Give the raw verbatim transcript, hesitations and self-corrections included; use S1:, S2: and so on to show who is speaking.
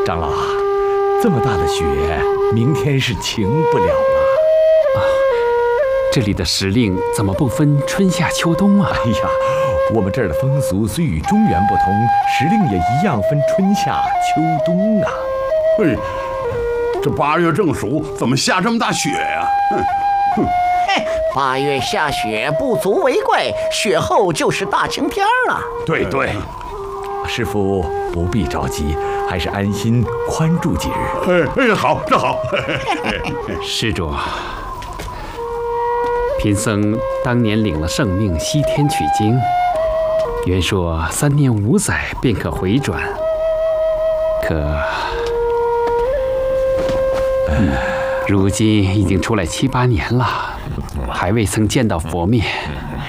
S1: 长老啊，这么大的雪，明天是晴不了了。
S2: 啊，这里的时令怎么不分春夏秋冬啊？
S1: 哎呀，我们这儿的风俗虽与中原不同，时令也一样分春夏秋冬啊。
S3: 哎，这八月正暑，怎么下这么大雪呀？哼哼。
S4: 嘿，八月下雪不足为怪，雪后就是大晴天了。
S1: 对对，师傅不必着急，还是安心宽住几日。
S3: 哎哎，好，这好。
S2: 施主，贫僧当年领了圣命，西天取经，原说三年五载便可回转，可，嗯，如今已经出来七八年了，还未曾见到佛面。